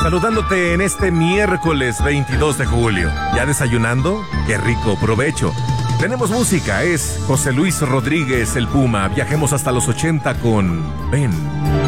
saludándote en este miércoles 22 de julio. ¿Ya desayunando? ¡Qué rico! Provecho. Tenemos música, es José Luis Rodríguez, el Puma. Viajemos hasta los 80 con Ven.